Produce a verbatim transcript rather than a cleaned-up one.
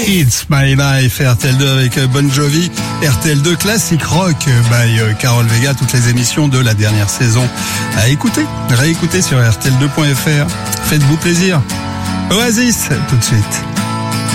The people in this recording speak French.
It's My Life, R T L deux avec Bon Jovi, R T L deux Classic Rock by Carol Vega, toutes les émissions de la dernière saison à écouter, réécouter sur R T L deux point F R. Faites-vous plaisir. Oasis, tout de suite.